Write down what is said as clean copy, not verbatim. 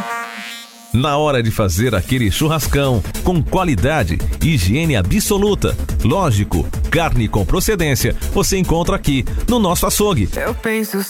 Na hora de fazer aquele churrascão, com qualidade, higiene absoluta, lógico, carne com procedência, você encontra aqui no nosso açougue. Eu penso